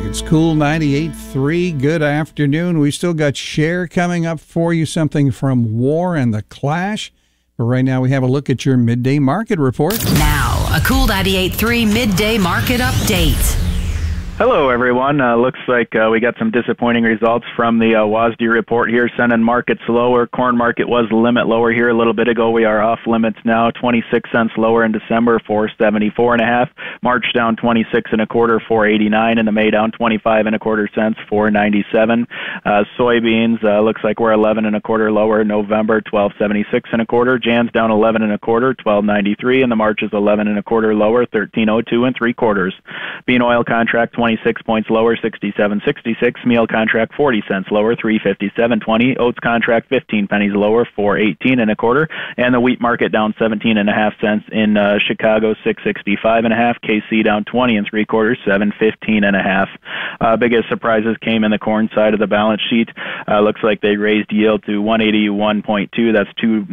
It's Cool 98.3. Good afternoon. We still got Cher coming up for you, something from War and the Clash. But right now we have a look at your midday market report. Now, a Cool 98.3 midday market update. Hello, everyone. Looks like we got some disappointing results from the WASDE report here, sending markets lower. Corn market was limit lower here a little bit ago. We are off limits now, 26 cents lower in December, 474.5. March down 26 and a quarter, 489, and the May down 25 and a quarter cents, 497. Soybeans looks like we're 11 and a quarter lower. November, 1276 and a quarter. Jan's down 11 and a quarter, 1293, and the March is 11 and a quarter lower, 1302 and three quarters. Bean oil contract 26 points lower, 67.66. Meal contract 40 cents lower, 357.20. Oats contract 15 pennies lower, 418 and a quarter. And the wheat market down 17 and a half cents in Chicago, 665 and a half. KC down 20 and three quarters, 715 and a half. Biggest surprises came in the corn side of the balance sheet. Looks like they raised yield to 181.2. That's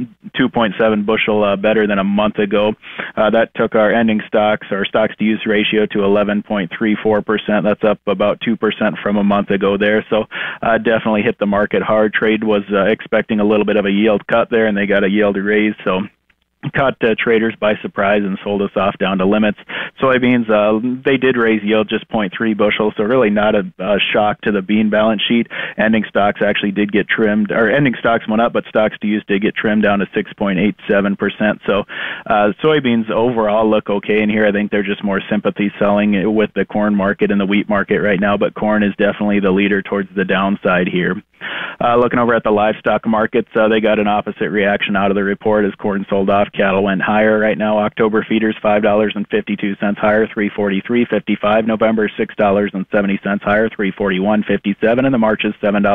2.7 bushel better than a month ago. That took our ending stocks, our stocks to use ratio to 11.34%. That's up about 2% from a month ago there. So definitely hit the market hard. Trade was expecting a little bit of a yield cut there, and they got a yield raise. So caught traders by surprise and sold us off down to limits. Soybeans, they did raise yield just 0.3 bushels, so really not a shock to the bean balance sheet. Ending stocks actually did get trimmed, or ending stocks went up, but stocks to use did get trimmed down to 6.87%. So soybeans overall look okay in here. I think they're just more sympathy selling with the corn market and the wheat market right now, but corn is definitely the leader towards the downside here. Looking over at the livestock markets, they got an opposite reaction out of the report as corn sold off. Cattle went higher right now. October feeders $5.52 higher, 343.55. November $6.70 higher, 341.57, and the March is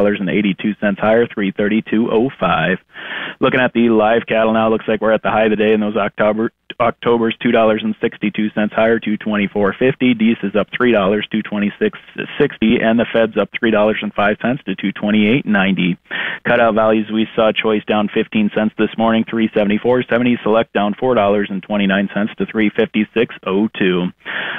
$7.82 higher, 332.05. Looking at the live cattle now, looks like we're at the high of the day, and those October's $2.62 higher, 224.50. Deese is up $3, 226.60, and the Fed's up $3.05 to 228.90. Cutout values we saw choice down 15 cents this morning, 374.70. Select down $4.29 to 356.02.